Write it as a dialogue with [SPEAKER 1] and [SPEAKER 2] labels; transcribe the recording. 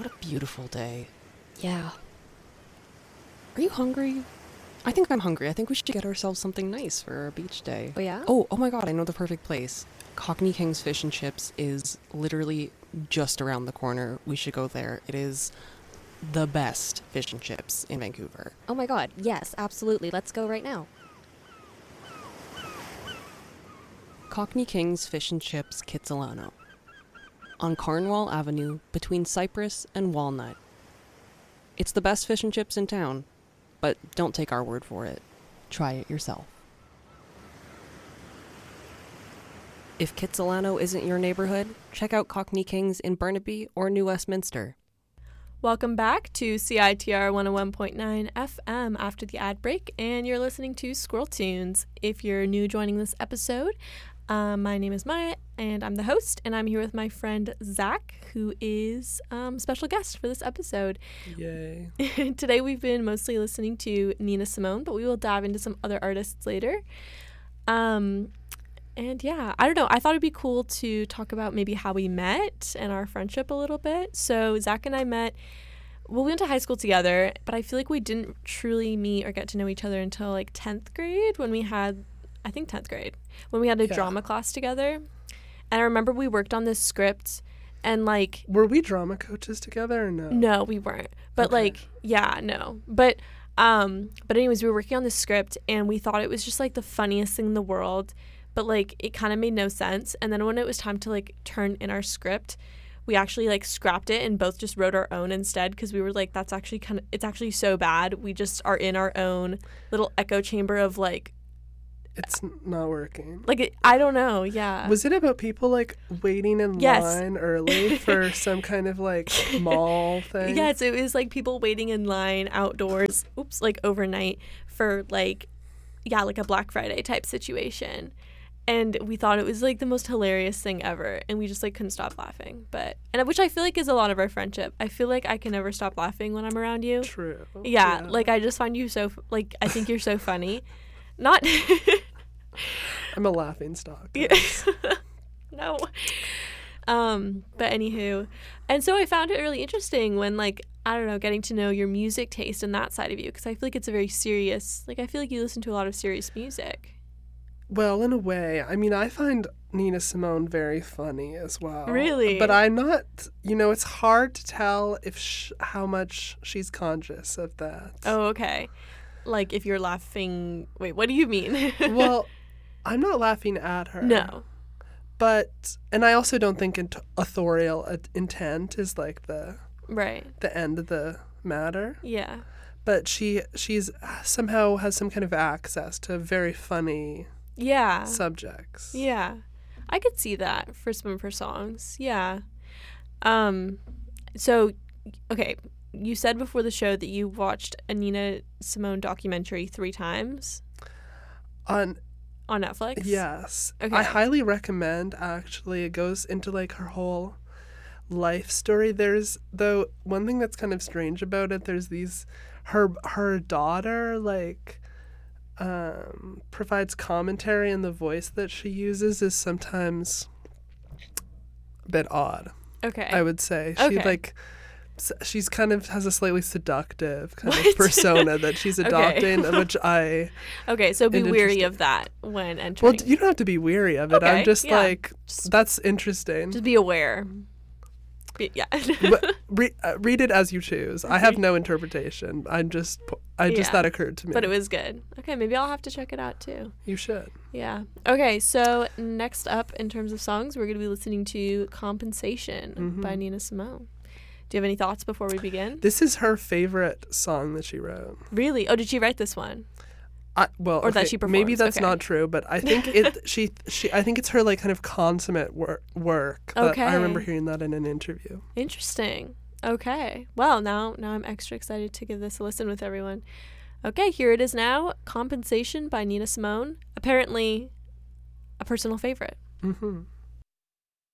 [SPEAKER 1] What a beautiful day.
[SPEAKER 2] Yeah.
[SPEAKER 1] Are you hungry? I think I'm hungry. I think we should get ourselves something nice for our beach day.
[SPEAKER 2] Oh, yeah?
[SPEAKER 1] Oh my god, I know the perfect place. Cockney King's Fish and Chips is literally just around the corner. We should go there. It is the best fish and chips in Vancouver.
[SPEAKER 2] Oh my god, yes, absolutely. Let's go right now.
[SPEAKER 1] Cockney King's Fish and Chips, Kitsilano. On Cornwall Avenue, between Cypress and Walnut. It's the best fish and chips in town, but don't take our word for it. Try it yourself. If Kitsilano isn't your neighborhood, check out Cockney King's in Burnaby or New Westminster.
[SPEAKER 3] Welcome back to CITR 101.9 FM after the ad break, and you're listening to Squirrel Tunes. If you're new joining this episode, my name is Maya, and I'm the host, and I'm here with my friend Zach, who is special guest for this episode.
[SPEAKER 4] Yay.
[SPEAKER 3] Today we've been mostly listening to Nina Simone, but we will dive into some other artists later. And yeah, I don't know. I thought it'd be cool to talk about maybe how we met and our friendship a little bit. So Zach and I met, well, we went to high school together, but I feel like we didn't truly meet or get to know each other until like 10th grade when we had, I think 10th grade, when we had a drama class together. And I remember we worked on this script and like...
[SPEAKER 4] Were we drama coaches together or no?
[SPEAKER 3] No, we weren't. But
[SPEAKER 4] Okay.
[SPEAKER 3] like, yeah, no. But anyways, we were working on this script and we thought it was just like the funniest thing in the world. But like it kind of made no sense. And then when it was time to like turn in our script, we actually like scrapped it and both just wrote our own instead, because we were like, that's actually it's actually so bad. We just are in our own little echo chamber of like,
[SPEAKER 4] It's not working.
[SPEAKER 3] like I don't know. Yeah.
[SPEAKER 4] Was it about people like waiting in
[SPEAKER 3] Yes.
[SPEAKER 4] line early for some kind of like mall thing?
[SPEAKER 3] Yes, it was like people waiting in line outdoors, like overnight for like, yeah, like a Black Friday type situation. And we thought it was like the most hilarious thing ever, and we just like couldn't stop laughing. Which I feel like is a lot of our friendship. I feel like I can never stop laughing when I'm around you.
[SPEAKER 4] True.
[SPEAKER 3] Yeah, like I just find you so like I think you're so funny. Not
[SPEAKER 4] I'm a laughing stock.
[SPEAKER 3] no. But anywho, and so I found it really interesting when like, I don't know, getting to know your music taste and that side of you, because I feel like it's a very serious, like I feel like you listen to a lot of serious music.
[SPEAKER 4] Well, in a way. I mean, I find Nina Simone very funny as well.
[SPEAKER 3] Really?
[SPEAKER 4] But I'm not, it's hard to tell if how much she's conscious of that.
[SPEAKER 3] Oh, okay. Like if you're laughing, wait, what do you mean?
[SPEAKER 4] Well, I'm not laughing at her.
[SPEAKER 3] No.
[SPEAKER 4] But, and I also don't think authorial intent is like the end of the matter.
[SPEAKER 3] Yeah.
[SPEAKER 4] But she's somehow has some kind of access to very funny subjects.
[SPEAKER 3] Yeah. I could see that for some of her songs. Yeah. So, okay, you said before the show that you watched a Nina Simone documentary 3 times.
[SPEAKER 4] On
[SPEAKER 3] Netflix?
[SPEAKER 4] Yes.
[SPEAKER 3] Okay.
[SPEAKER 4] I highly recommend, actually. It goes into like her whole life story. There's, though, one thing that's kind of strange about it, there's these, her daughter, like, provides commentary, and the voice that she uses is sometimes a bit odd.
[SPEAKER 3] Okay.
[SPEAKER 4] I would say.
[SPEAKER 3] Okay.
[SPEAKER 4] She's kind of has a slightly seductive kind of persona that she's adopting, which I...
[SPEAKER 3] Okay, so be weary of that when entering.
[SPEAKER 4] Well, you don't have to be weary of it.
[SPEAKER 3] Okay,
[SPEAKER 4] I'm just
[SPEAKER 3] yeah.
[SPEAKER 4] that's interesting.
[SPEAKER 3] Just be aware. Yeah.
[SPEAKER 4] But read it as you choose. I have no interpretation. That occurred to me.
[SPEAKER 3] But it was good. Okay, maybe I'll have to check it out too.
[SPEAKER 4] You should.
[SPEAKER 3] Yeah. Okay, so next up in terms of songs, we're going to be listening to Compensation by Nina Simone. Do you have any thoughts before we begin?
[SPEAKER 4] This is her favorite song that she wrote.
[SPEAKER 3] Really? Oh, did she write this one?
[SPEAKER 4] That
[SPEAKER 3] she performs.
[SPEAKER 4] Maybe that's
[SPEAKER 3] Okay.
[SPEAKER 4] not true, but I think I think it's her like kind of consummate work.
[SPEAKER 3] Okay.
[SPEAKER 4] I remember hearing that in an interview.
[SPEAKER 3] Interesting. Okay. Well, now I'm extra excited to give this a listen with everyone. Okay, here it is now. Compensation by Nina Simone. Apparently a personal favorite.
[SPEAKER 4] Mm-hmm.